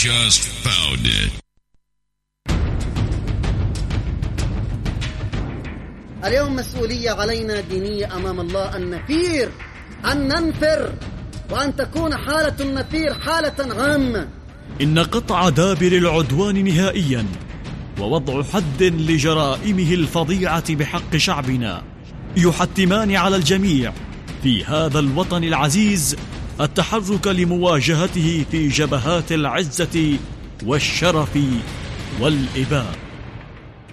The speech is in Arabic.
just found it. اليوم مسؤولية علينا دينية أمام الله أن نثير، أن ننفر، وأن تكون حالة النفير حالة عامة. إن قطع دابر العدوان نهائيا ووضع حد لجرائمه الفظيعة بحق شعبنا يحتمان على الجميع في هذا الوطن العزيز التحرك لمواجهته في جبهات العزة والشرف والإباء.